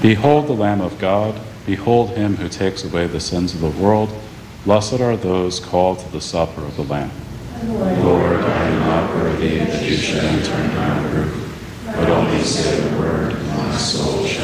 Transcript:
Behold the Lamb of God. Behold him who takes away the sins of the world. Blessed are those called to the supper of the Lamb. Lord, I am not worthy that you should enter into my roof, but only say the word, and my soul shall